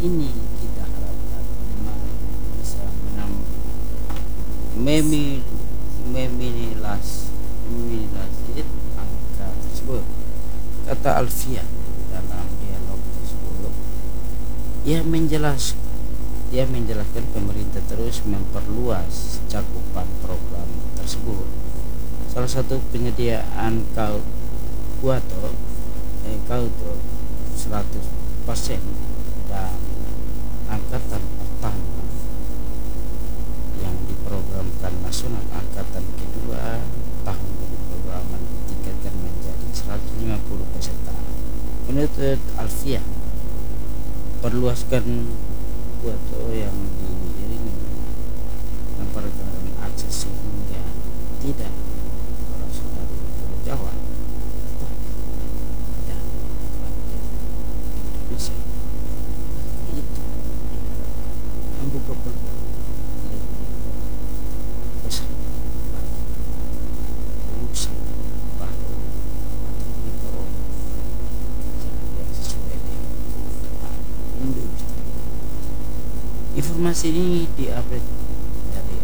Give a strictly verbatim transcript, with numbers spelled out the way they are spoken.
ini kita harapkan memang bisa menam memi meminilas meminilasir angka tersebut, kata Alfian. Dalam dialog tersebut ia menjelaskan dia menjelaskan pemerintah terus memperluas cakupan program tersebut. Salah satu penyediaan kau kuato eh, kauto seratus persen dan angkatan pertama yang diprogramkan nasional, angkatan kedua tahun berprograman ditingkatkan menjadi seratus lima puluh peserta. Menurut Alfian, perluaskan kuato yang diiringi memperkeruh akses sehingga tidak berasal dari Pulau Jawa atau dan Indonesia. Itu diharapkan membuka peluang lebih besar bagi produksi baru atau ekonomi yang sesuai dengan kebutuhan industri. Informasi ini diupdate